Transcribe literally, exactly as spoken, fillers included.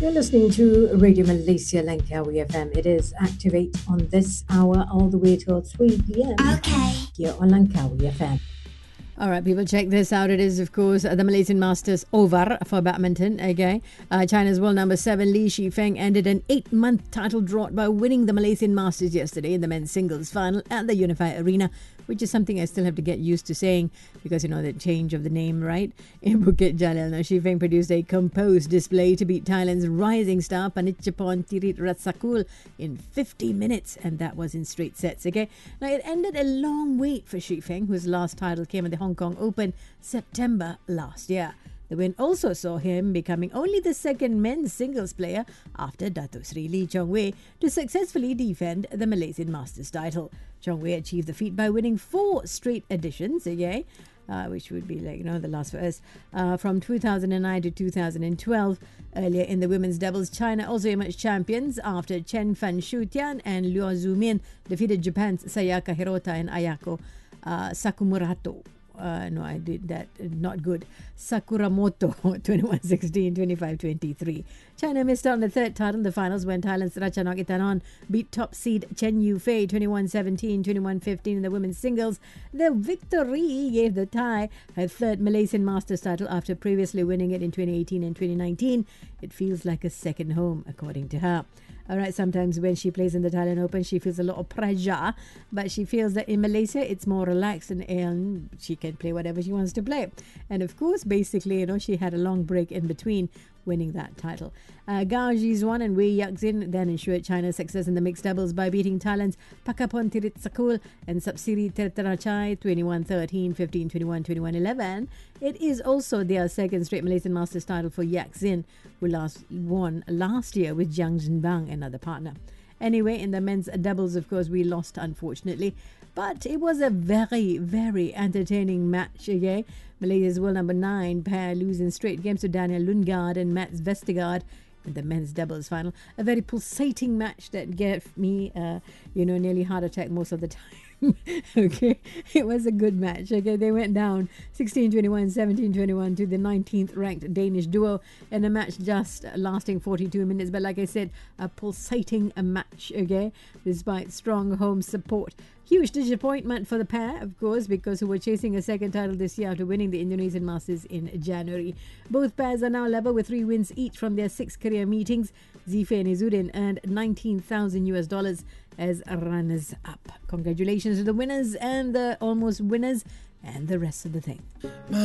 You're listening to Radio Malaysia Langkawi F M. It is Activate on this hour all the way till three p.m. Okay. Here on Langkawi F M. All right, people, check this out. It is, of course, the Malaysian Masters over for badminton. Okay, uh, China's world number seven Li Shifeng ended an eight-month title drought by winning the Malaysian Masters yesterday in the men's singles final at the Unify Arena, which is something I still have to get used to saying because, you know, the change of the name, right? In Bukit Jalil. Now, Shifeng produced a composed display to beat Thailand's rising star Panichapon Thiritratsakul in fifty minutes, and that was in straight sets. Okay, now it ended a long wait for Shifeng, whose last title came at the Hong Kong Open September last year. The win also saw him becoming only the second men's singles player after Dato Sri Lee Chong Wei to successfully defend the Malaysian Masters title. Chong Wei achieved the feat by winning four straight editions, okay, uh, which would be like, you know, the last for us, uh, from two thousand nine to two thousand twelve. Earlier in the women's doubles, China also emerged champions after Chen Fan Shutian and Liu Zumin defeated Japan's Sayaka Hirota and Ayako uh, Sakumurato. Uh, no, I did that. Not good. Sakuramoto, twenty-one sixteen, twenty-five twenty-three. China missed out on the third title in the finals when Thailand's Ratchanok Itanon beat top seed Chen Yufei twenty-one seventeen, twenty-one fifteen in the women's singles. The victory gave the Thai her third Malaysian Masters title after previously winning it in twenty eighteen and twenty nineteen. It feels like a second home, according to her. All right, sometimes when she plays in the Thailand Open, she feels a lot of pressure, but she feels that in Malaysia, it's more relaxed and, and she can play whatever she wants to play. And of course, basically, you know, she had a long break in between winning that title. Uh, Gao Jizwan and Wei Yaxin then ensured China's success in the mixed doubles by beating Thailand's Pakapon Thiritratsakul and Sapsiri Thiritrachai twenty-one thirteen, fifteen twenty-one, twenty-one eleven. It is also their second straight Malaysian Masters title for Yaxin, who last won last year with Jiang Zhenbang, another partner. Anyway, in the men's doubles, of course, we lost, unfortunately. But it was a very, very entertaining match, okay? Malaysia's world number nine pair losing straight games to Daniel Lundgaard and Mats Vestergaard in the men's doubles final. A very pulsating match that gave me, uh, you know, nearly heart attack most of the time. Okay, it was a good match. Okay, they went down sixteen twenty-one, seventeen twenty-one to the nineteenth ranked Danish duo in a match just lasting forty-two minutes. But like I said, a pulsating match, okay, despite strong home support. Huge disappointment for the pair, of course, because who were chasing a second title this year after winning the Indonesian Masters in January. Both pairs are now level with three wins each from their six career meetings. Zifei and Izzuddin earned nineteen thousand U S dollars as runners-up. Congratulations to the winners and the almost winners and the rest of the thing.